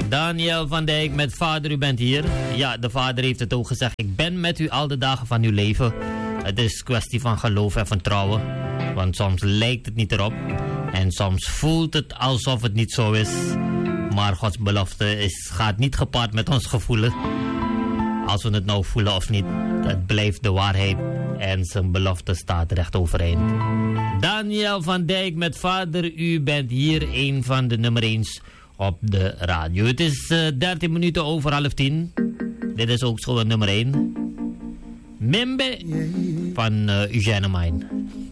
Daniel van Dijk met Vader, u bent hier. Ja, de Vader heeft het ook gezegd. Ik ben met u al de dagen van uw leven. Het is kwestie van geloof en vertrouwen. Want soms lijkt het niet erop. En soms voelt het alsof het niet zo is. Maar Gods belofte gaat niet gepaard met ons gevoelen. Als we het nou voelen of niet. Het blijft de waarheid. En zijn belofte staat recht overeind. Daniel van Dijk met Vader, u bent hier een van de nummer 1 op de radio. Het is 13 minuten over 9:30. Dit is ook zo nummer 1. Mimbe van Eugène Mine.